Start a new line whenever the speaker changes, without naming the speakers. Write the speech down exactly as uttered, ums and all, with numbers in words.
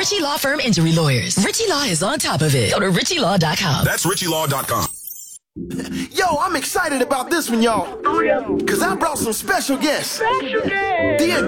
Ritchie Law Firm Injury Lawyers. Ritchie Law is on top of it. Go to ritchie law dot com.
That's ritchie law dot com.
Yo, I'm excited about this one, y'all. Because I brought some special guests. Special guests.